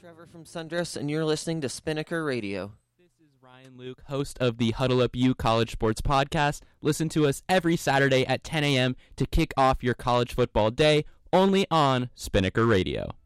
Trevor from Sundress, and you're listening to Spinnaker Radio. This is Ryan Luke, host of the Huddle Up U College Sports Podcast. Listen to us every Saturday at 10 a.m. to kick off your college football day, only on Spinnaker Radio.